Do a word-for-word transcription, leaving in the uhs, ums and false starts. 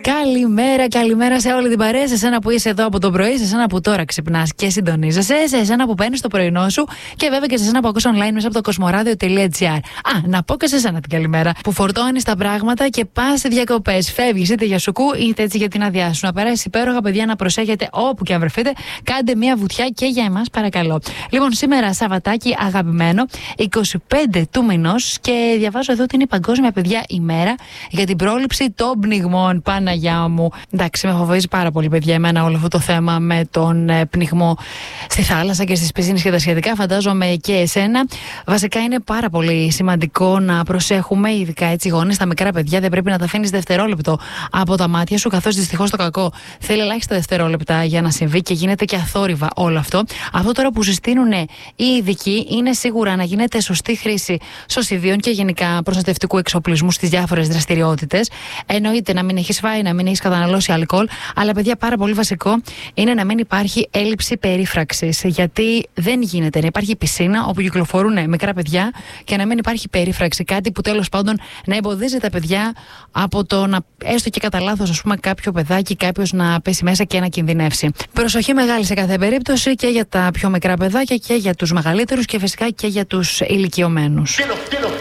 Καλημέρα, καλημέρα σε όλη την παρέα. Σε εσένα που είσαι εδώ από το πρωί, σε εσένα που τώρα ξυπνάς και συντονίζεσαι, σε εσένα που παίρνεις το πρωινό σου και βέβαια και σε εσένα που ακούς online μέσα από το κοσμοράδιο τελεία τζι άρ. Α, να πω και σε εσένα την καλημέρα που φορτώνεις τα πράγματα και πας σε διακοπές. Φεύγεις είτε για σουκού είτε έτσι για την άδειά σου. Να περάσει υπέροχα, παιδιά, να προσέχετε όπου και αν βρεθείτε. Κάντε μια βουτιά και για εμάς, παρακαλώ. Λοιπόν, σήμερα Σαββατάκι αγαπημένο, είκοσι πέντε του μηνός, και διαβάζω εδώ ότι είναι η Παγκόσμια Παιδιά ημέρα για την πρόληψη των πνιγμών. Παναγιά μου. Εντάξει, με φοβίζει πάρα πολύ, παιδιά, εμένα όλο αυτό το θέμα με τον ε, πνιγμό στη θάλασσα και στις πισίνες και τα σχετικά. Φαντάζομαι και εσένα. Βασικά είναι πάρα πολύ σημαντικό να προσέχουμε, ειδικά έτσι γονείς, τα μικρά παιδιά. Δεν πρέπει να τα αφήνεις δευτερόλεπτο από τα μάτια σου, καθώς δυστυχώς το κακό θέλει ελάχιστα δευτερόλεπτα για να συμβεί και γίνεται και αθόρυβα όλο αυτό. Αυτό τώρα που συστήνουν οι ειδικοί είναι σίγουρα να γίνεται σωστή χρήση σωσιβίων και γενικά προστατευτικού εξοπλισμού στις διάφορες δραστηριότητες. Εννοείται να μην έχεις φάει, να μην έχεις καταναλώσει αλκοόλ, αλλά, παιδιά, πάρα πολύ βασικό είναι να μην υπάρχει έλλειψη περίφραξης. Γιατί δεν γίνεται να υπάρχει πισίνα όπου κυκλοφορούν μικρά παιδιά και να μην υπάρχει περίφραξη. Κάτι που τέλος πάντων να εμποδίζει τα παιδιά από το να, έστω και κατά λάθος, ας πούμε, κάποιο παιδάκι, κάποιος να πέσει μέσα και να κινδυνεύσει. Προσοχή μεγάλη σε κάθε περίπτωση και για τα πιο μικρά παιδάκια και για τους μεγαλύτερους και φυσικά και για τους ηλικιωμένους.